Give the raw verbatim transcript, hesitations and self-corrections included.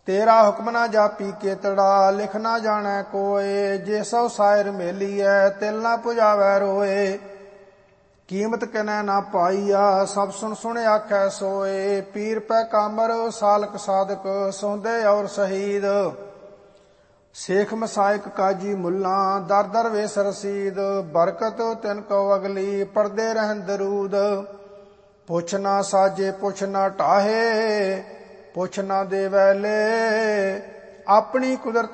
ਤੇਰਾ ਹੁਕਮ ਨਾ ਜਾਪੀ ਕੇਤੜਾ, ਲਿਖ ਨਾ ਜਾਣੈ ਕੋਏ। ਜੇ ਸੋ ਸਾਇਰ ਮੇਲੀਐ, ਤਿਲ ਨਾ ਪੁਜਾਵੈ ਰੋਏ। ਕੀਮਤ ਕਿਨੈ ਨਾ ਪਾਈਆ, ਸਭ ਸੁਣ ਸੁਣ ਆਖੈ ਸੋਏ। ਪੀਰ ਪੈ ਕਾਮਰ, ਸਾਲਕ ਸਾਧਕ, ਸੌਂਦੇ ਔਰ ਸ਼ਹੀਦ। ਸੇਖ ਮਸਾਇਕ ਕਾਜੀ ਮੁੱਲਾ, ਦਰ ਦਰ ਵੇਸ ਰਸੀਦ। ਬਰਕਤ ਤਿਨ ਕੋ ਅਗਲੀ, ਪਰਦੇ ਰਹਿਣ ਦਰੂਦ। ਪੁੱਛ ਨਾ ਸਾਜੇ ਪੁੱਛ ਨਾ ਢਾਹੇ, ਪੁੱਛ ਨਾ ਦੇਵੈ ਲੇ। ਆਪਣੀ ਕੁਦਰਤ